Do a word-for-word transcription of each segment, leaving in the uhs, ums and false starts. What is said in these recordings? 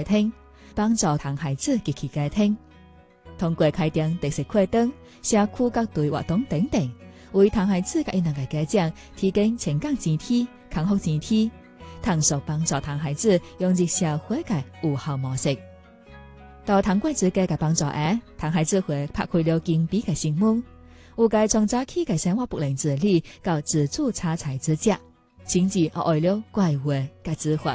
家庭，幫助同孩子及其家庭。通過開展特色活動、社區各隊活動等等，為同孩子及因人嘅家長提供情感支持、康復支持，探索幫助同孩子融入社會嘅有效模式。到通過自己嘅幫助下，同孩子會發揮了經比嘅新聞，有介創造起嘅生活不能自理到自主查財之家，甚至學會了怪話嘅指法。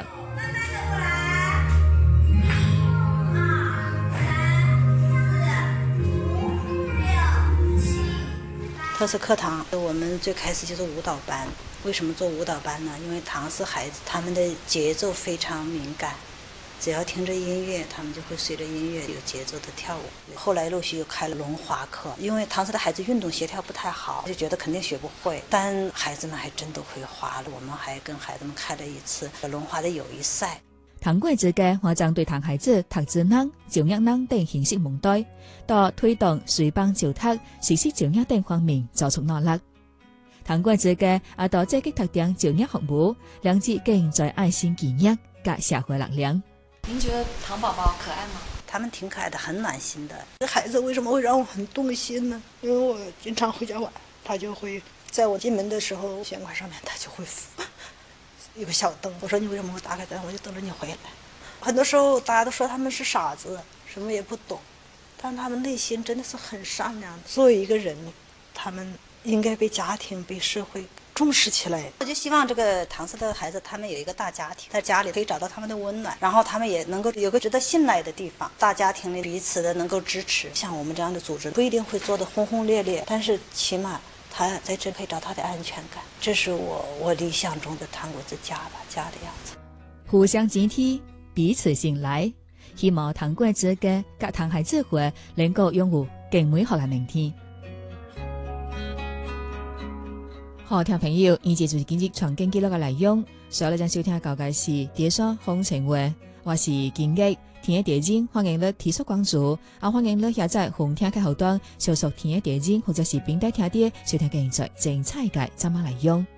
特色課堂，我們最開始就是舞蹈班。為什麼做舞蹈班呢？因為唐氏孩子他們的節奏非常敏感，只要聽着音樂，他們就會隨着音樂有節奏的跳舞。後來陸續又開了輪滑課，因為唐氏的孩子運動協調不太好，就覺得肯定學不會，但孩子們還真都會滑了。我們還跟孩子們開了一次輪滑的友誼賽。 通過自己我將對同孩子讀字能、照樣能等形式蒙對，到推動隨班照讀、實施照樣等方面做出努力。通過自己也到積極拓展照樣學務，兩者更在愛心記憶及社會力量。 您覺得唐寶寶可愛嗎？ 他們挺可愛的，很暖心的。這孩子為什麼會讓我很動心呢？因為我經常回家晚，他就會在我進門的時候，玄關上面他就會扶有個小燈，我說你為什麼會打開燈？我就等着你回來。很多時候大家都說他們是傻子，什麼也不懂，但他們內心真的是很善良。作為一個人，他們應該被家庭、被社會重視起來。我就希望這個唐氏的孩子，他們有一個大家庭，在家裏可以找到他們的溫暖，然後他們也能夠有個值得信賴的地方。大家庭裏彼此的能夠支持。像我們這樣的組織，不一定會做得轟轟烈烈，但是起碼他在這可以找他的安全感。這是我我理想中的唐國之家吧，家的樣子。 互相支持，彼此信賴，希望唐國之家和唐孩子會能夠擁有更美好的明天。好，聽朋友，以前就是今日傳經記錄嘅內容，所以你將收聽到嘅是電商風情話，我是金毅。聽嘅電影歡迎你提出關注，也歡迎你下載紅聽嘅後端，搜索聽嘅電影或者是平台聽啲收聽更多精彩嘅節目內容。